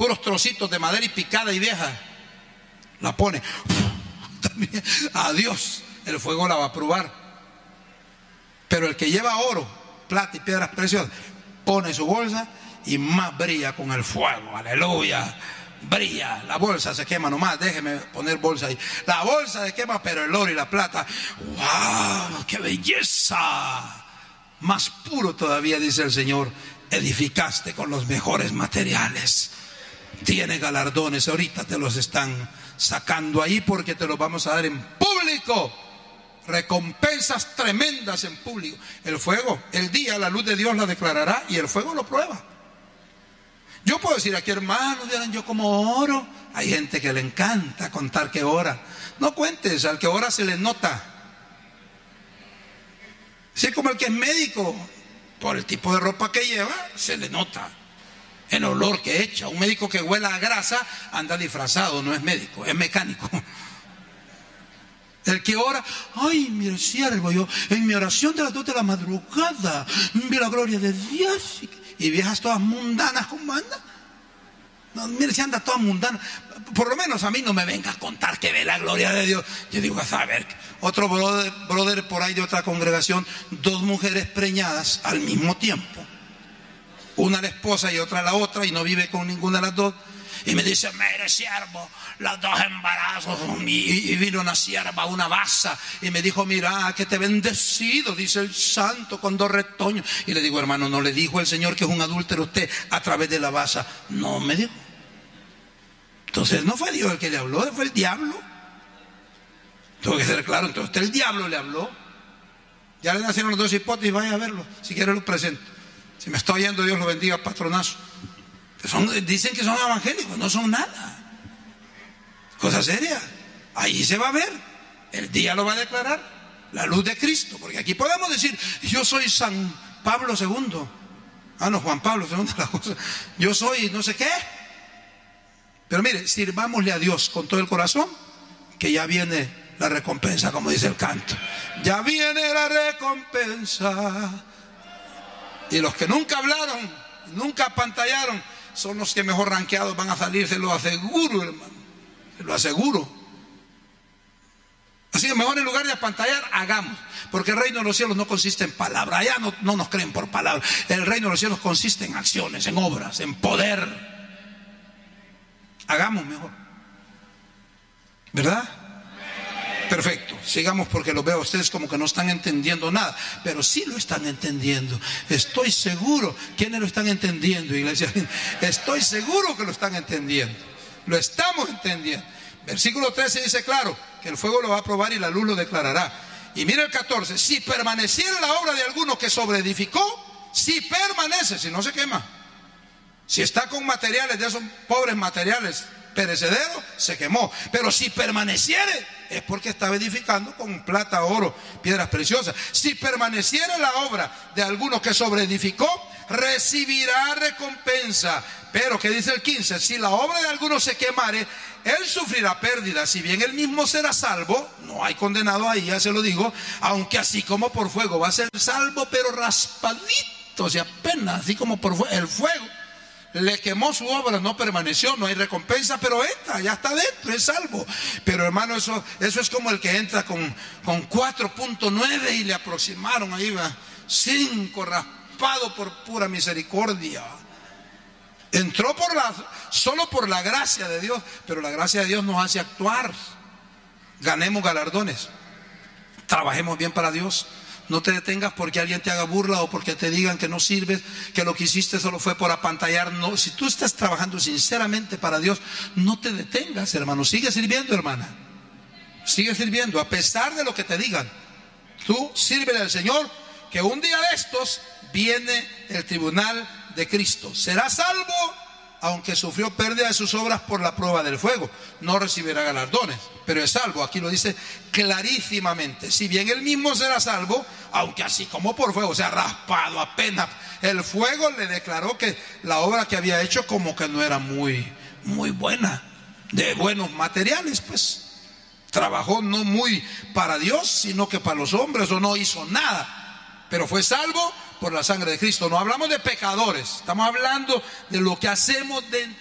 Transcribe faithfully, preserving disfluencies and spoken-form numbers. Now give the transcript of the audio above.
puros trocitos de madera y picada y vieja, la pone. También, adiós, el fuego la va a probar. Pero el que lleva oro, plata y piedras preciosas, pone su bolsa y más brilla con el fuego. Aleluya. Brilla, la bolsa se quema nomás, déjeme poner bolsa ahí. La bolsa se quema, pero el oro y la plata, ¡wow! ¡Qué belleza! Más puro todavía, dice el Señor, edificaste con los mejores materiales. Tiene galardones, ahorita te los están sacando ahí porque te los vamos a dar en público. Recompensas tremendas en público. El fuego, el día, la luz de Dios la declarará y el fuego lo prueba. Yo puedo decir aquí, hermanos, vieran yo como oro. Hay gente que le encanta contar que ora. No cuentes, al que ora se le nota. Así como el que es médico, por el tipo de ropa que lleva, se le nota el olor que echa. Un médico que huela a grasa anda disfrazado, no es médico, es mecánico. El que ora, ay, mire, siervo, yo en mi oración de las dos de la madrugada vi la gloria de Dios. Y viejas todas mundanas, ¿cómo anda? No, mire, si anda toda mundana. Por lo menos a mí no me venga a contar que ve la gloria de Dios. Yo digo, a saber, otro brother, brother por ahí de otra congregación, dos mujeres preñadas al mismo tiempo. Una la esposa y otra la otra, y no vive con ninguna de las dos. Y me dice, mire, siervo, los dos embarazos. Y, y vino una sierva, una basa, y me dijo, mira, que te he bendecido, dice el santo, con dos retoños. Y le digo, hermano, ¿no le dijo el Señor que es un adúltero usted a través de la basa? No me dijo. Entonces no fue Dios el que le habló, fue el diablo. Tengo que ser claro, entonces usted el diablo le habló. Ya le nacieron los dos hipótesis, vaya a verlo, si quiere lo presento. Si me está oyendo, Dios lo bendiga, patronazo. Son, dicen que son evangélicos, no son nada. Cosa seria. Ahí se va a ver. El día lo va a declarar la luz de Cristo. Porque aquí podemos decir, yo soy San Pablo segundo. Ah, no, Juan Pablo segundo, la cosa. Yo soy no sé qué. Pero mire, sirvámosle a Dios con todo el corazón, que ya viene la recompensa, como dice el canto. Ya viene la recompensa. Y los que nunca hablaron, nunca apantallaron, son los que mejor rankeados van a salir, se lo aseguro, hermano, se lo aseguro. Así que mejor, en lugar de apantallar, hagamos, porque el reino de los cielos no consiste en palabras. Allá no, no nos creen por palabras. El reino de los cielos consiste en acciones, en obras, en poder. Hagamos mejor, ¿verdad? Perfecto, sigamos, porque lo veo a ustedes como que no están entendiendo nada, pero sí lo están entendiendo. Estoy seguro. ¿Quiénes lo están entendiendo, iglesia? Estoy seguro que lo están entendiendo. Lo estamos entendiendo. Versículo trece dice claro que el fuego lo va a probar y la luz lo declarará. Y mira el catorce, si permaneciera la obra de alguno que sobreedificó, si permanece, si no se quema. Si está con materiales de esos pobres materiales perecederos, se quemó. Pero si permaneciere, es porque estaba edificando con plata, oro, piedras preciosas. Si permaneciera la obra de alguno que sobreedificó, recibirá recompensa. Pero, ¿qué dice el quince? Si la obra de alguno se quemare, él sufrirá pérdida. Si bien él mismo será salvo, no hay condenado ahí, ya se lo digo, aunque así como por fuego va a ser salvo, pero raspadito, o sea, apenas así como por fuego. El fuego le quemó su obra, no permaneció, no hay recompensa, pero entra, ya está dentro, es salvo. Pero hermano, eso, eso es como el que entra con, con cuatro punto nueve y le aproximaron ahí, va, cinco, raspado por pura misericordia. Entró por la, solo por la gracia de Dios, pero la gracia de Dios nos hace actuar. Ganemos galardones, trabajemos bien para Dios. No te detengas porque alguien te haga burla o porque te digan que no sirves, que lo que hiciste solo fue por apantallar. No, si tú estás trabajando sinceramente para Dios, no te detengas, hermano. Sigue sirviendo, hermana. Sigue sirviendo, a pesar de lo que te digan. Tú sírvele al Señor, que un día de estos viene el tribunal de Cristo. Será salvo, aunque sufrió pérdida de sus obras por la prueba del fuego. No recibirá galardones, pero es salvo. Aquí lo dice clarísimamente. Si bien él mismo será salvo, aunque así como por fuego, o sea, raspado apenas. El fuego le declaró que la obra que había hecho como que no era muy, muy buena, de buenos materiales, pues. Trabajó no muy para Dios, sino que para los hombres, o no hizo nada. Pero fue salvo por la sangre de Cristo. No hablamos de pecadores, estamos hablando de lo que hacemos dentro